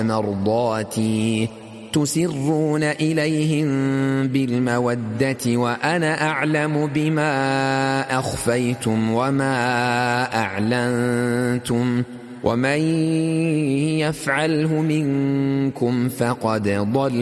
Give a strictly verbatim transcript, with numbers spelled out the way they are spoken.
مرضاتي تسرون إليهم بالمودة وأنا أعلم بما أخفيتم وما أعلنتم ومن يفعله منكم فقد ضل